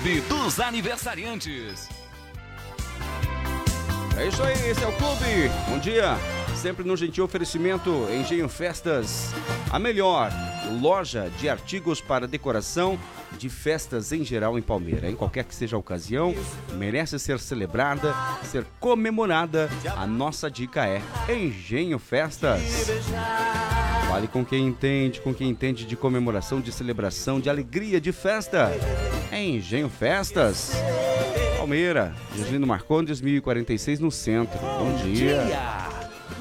Clube dos Aniversariantes. É isso aí, esse é o Clube. Bom dia. Sempre no gentil oferecimento Engenho Festas, a melhor loja de artigos para decoração de festas em geral em Palmeira. Em qualquer que seja a ocasião, merece ser celebrada, ser comemorada. A nossa dica é Engenho Festas. Fale com quem entende de comemoração, de celebração, de alegria, de festa. É Engenho Festas. Palmeira, Juscelino Marcondes, 1046 no centro. Bom dia.